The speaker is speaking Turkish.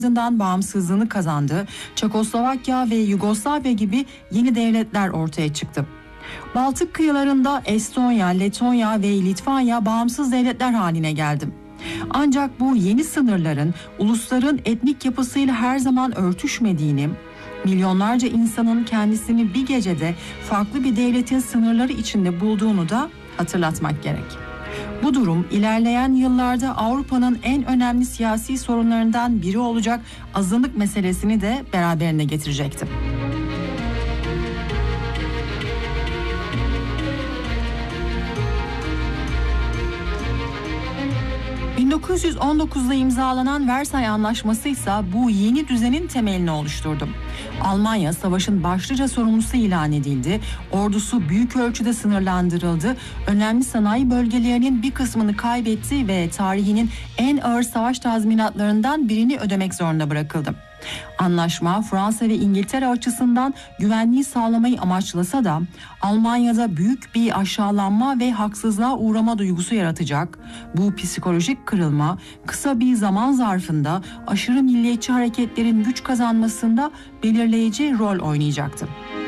ardından bağımsızlığını kazandı. Çekoslovakya ve Yugoslavya gibi yeni devletler ortaya çıktı. Baltık kıyılarında Estonya, Letonya ve Litvanya bağımsız devletler haline geldi. Ancak bu yeni sınırların ulusların etnik yapısıyla her zaman örtüşmediğini, milyonlarca insanın kendisini bir gecede farklı bir devletin sınırları içinde bulduğunu da hatırlatmak gerek. Bu durum ilerleyen yıllarda Avrupa'nın en önemli siyasi sorunlarından biri olacak azınlık meselesini de beraberine getirecekti. 1919'da imzalanan Versay Anlaşması ise bu yeni düzenin temelini oluşturdu. Almanya savaşın başlıca sorumlusu ilan edildi, ordusu büyük ölçüde sınırlandırıldı, önemli sanayi bölgelerinin bir kısmını kaybetti ve tarihinin en ağır savaş tazminatlarından birini ödemek zorunda bırakıldı. Anlaşma Fransa ve İngiltere açısından güvenliği sağlamayı amaçlasa da Almanya'da büyük bir aşağılanma ve haksızlığa uğrama duygusu yaratacak. Bu psikolojik kırılma kısa bir zaman zarfında aşırı milliyetçi hareketlerin güç kazanmasında belirleyici rol oynayacaktı.